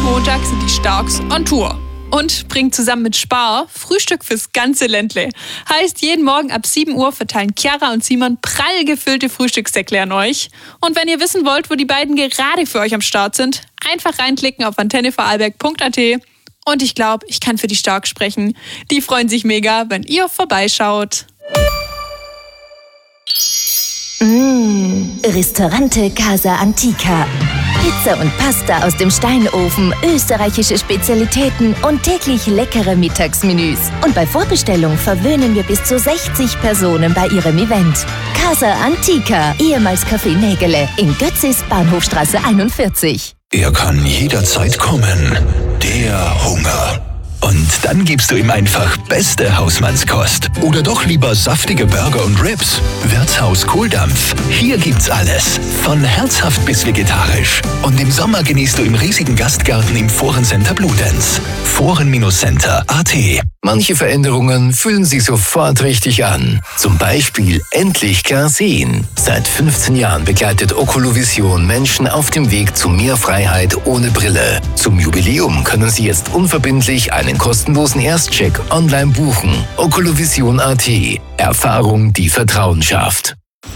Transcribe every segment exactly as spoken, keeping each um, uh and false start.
Montag sind die Starks on Tour. Und bringt zusammen mit Spar Frühstück fürs ganze Ländle. Heißt, jeden Morgen ab sieben Uhr verteilen Chiara und Simon prall gefüllte Frühstückssäckle an euch. Und wenn ihr wissen wollt, wo die beiden gerade für euch am Start sind, einfach reinklicken auf antenne vorarlberg punkt a t. Und ich glaube, ich kann für die Stark sprechen. Die freuen sich mega, wenn ihr vorbeischaut. Mmh, Ristorante Casa Antica. Pizza und Pasta aus dem Steinofen, österreichische Spezialitäten und täglich leckere Mittagsmenüs. Und bei Vorbestellung verwöhnen wir bis zu sechzig Personen bei ihrem Event. Casa Antica, ehemals Café Nägele, in Götzis, Bahnhofstraße einundvierzig. Er kann jederzeit kommen, der Hunger. Und dann gibst du ihm einfach beste Hausmannskost. Oder doch lieber saftige Burger und Ribs. Wirtshaus Kohldampf. Hier gibt's alles. Von herzhaft bis vegetarisch. Und im Sommer genießt du im riesigen Gastgarten im Forencenter Bludenz. Foren-Center punkt a t. Manche Veränderungen fühlen sich sofort richtig an. Zum Beispiel endlich klar sehen. Seit fünfzehn Jahren begleitet Oculovision Menschen auf dem Weg zu mehr Freiheit ohne Brille. Zum Jubiläum können Sie jetzt unverbindlich einen kostenlosen Erstcheck online buchen. Oculovision punkt a t. Erfahrung, die Vertrauen schafft.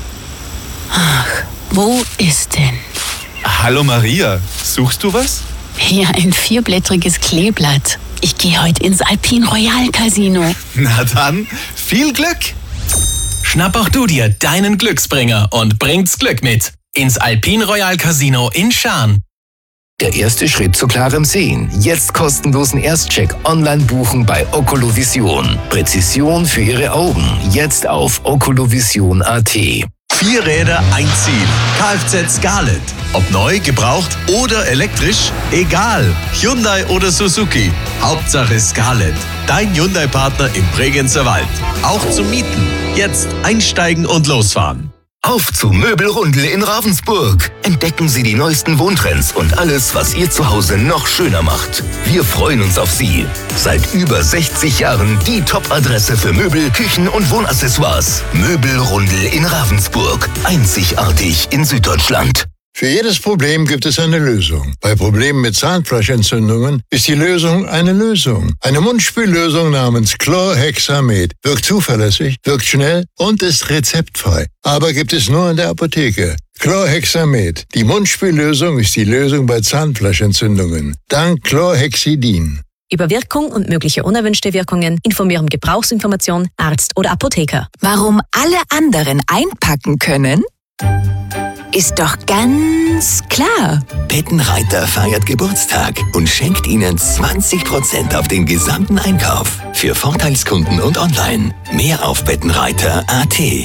Ach, wo ist denn? Hallo Maria, suchst du was? Hier ein vierblättriges Kleeblatt. Ich gehe heute ins Alpine Royal Casino. Na dann, viel Glück! Schnapp auch du dir deinen Glücksbringer und bringt's Glück mit ins Alpine Royal Casino in Schaan. Der erste Schritt zu klarem Sehen. Jetzt kostenlosen Erstcheck online buchen bei Oculovision. Präzision für Ihre Augen. Jetzt auf oculovision punkt a t. Vier Räder, ein Ziel. Kfz Scarlett. Ob neu, gebraucht oder elektrisch, egal. Hyundai oder Suzuki. Hauptsache Scarlett. Dein Hyundai-Partner im Bregenzer Wald. Auch zum Mieten. Jetzt einsteigen und losfahren. Auf zu Möbelrundel in Ravensburg. Entdecken Sie die neuesten Wohntrends und alles, was Ihr Zuhause noch schöner macht. Wir freuen uns auf Sie. Seit über sechzig Jahren die Top-Adresse für Möbel, Küchen und Wohnaccessoires. Möbelrundel in Ravensburg. Einzigartig in Süddeutschland. Für jedes Problem gibt es eine Lösung. Bei Problemen mit Zahnfleischentzündungen ist die Lösung eine Lösung. Eine Mundspüllösung namens Chlorhexamed wirkt zuverlässig, wirkt schnell und ist rezeptfrei. Aber gibt es nur in der Apotheke. Chlorhexamed, die Mundspüllösung, ist die Lösung bei Zahnfleischentzündungen. Dank Chlorhexidin. Über Wirkung und mögliche unerwünschte Wirkungen informieren Gebrauchsinformation, Arzt oder Apotheker. Warum alle anderen einpacken können? Ist doch ganz klar. Bettenreiter feiert Geburtstag und schenkt Ihnen zwanzig Prozent auf den gesamten Einkauf. Für Vorteilskunden und online. Mehr auf bettenreiter punkt a t.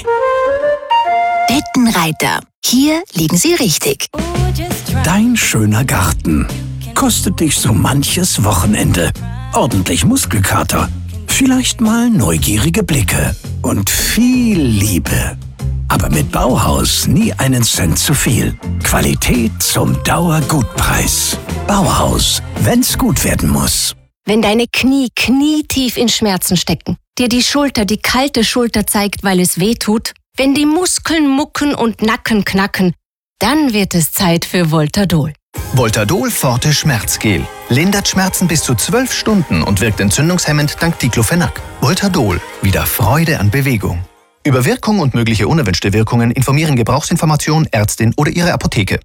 Bettenreiter. Hier liegen Sie richtig. Dein schöner Garten kostet dich so manches Wochenende. Ordentlich Muskelkater, vielleicht mal neugierige Blicke und viel Liebe. Aber mit Bauhaus nie einen Cent zu viel. Qualität zum Dauergutpreis. Bauhaus, wenn's gut werden muss. Wenn deine Knie knietief in Schmerzen stecken, dir die Schulter die kalte Schulter zeigt, weil es weh tut, wenn die Muskeln mucken und Nacken knacken, dann wird es Zeit für Voltadol. Voltadol Forte Schmerzgel. Lindert Schmerzen bis zu zwölf Stunden und wirkt entzündungshemmend dank Diclofenac. Voltadol. Wieder Freude an Bewegung. Über Wirkung und mögliche unerwünschte Wirkungen informieren Gebrauchsinformation, Ärztin oder Ihre Apotheke.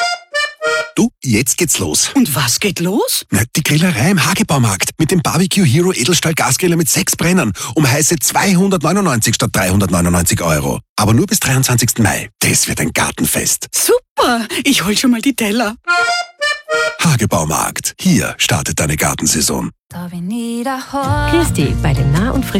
Du, jetzt geht's los. Und was geht los? Na, die Grillerei im Hagebaumarkt mit dem Barbecue Hero Edelstahl Gasgriller mit sechs Brennern um heiße zweihundertneunundneunzig statt dreihundertneunundneunzig Euro. Aber nur bis dreiundzwanzigsten Mai. Das wird ein Gartenfest. Super, ich hol schon mal die Teller. Hagebaumarkt. Hier startet deine Gartensaison. Grüß dich bei den Nah- und Frisch